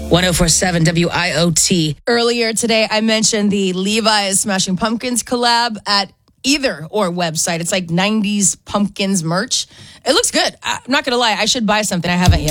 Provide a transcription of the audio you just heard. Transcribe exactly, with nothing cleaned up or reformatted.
one oh four point seven W I O T. Earlier today, I mentioned the Levi's Smashing Pumpkins collab at either or website. It's like nineties pumpkins merch. It looks good. I'm not going to lie. I should buy something. I haven't yet.